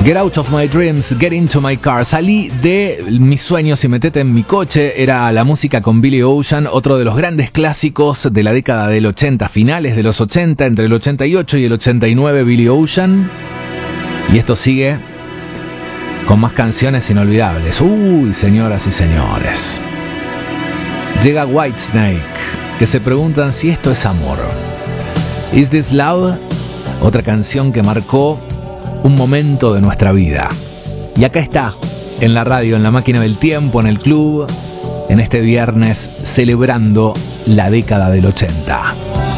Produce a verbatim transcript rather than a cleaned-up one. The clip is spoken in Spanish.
Get out of my dreams, get into my car. Salí de mis sueños y metete en mi coche. Era la música con Billy Ocean, otro de los grandes clásicos de la década del ochenta, finales de los ochenta, entre el ochenta y ocho y el ochenta y nueve, Billy Ocean. Y esto sigue con más canciones inolvidables. Uy, señoras y señores. Llega Whitesnake, que se preguntan si esto es amor. Is This Love? Otra canción que marcó un momento de nuestra vida. Y acá está, en la radio, en la máquina del tiempo, en el club, en este viernes, celebrando la década del ochenta.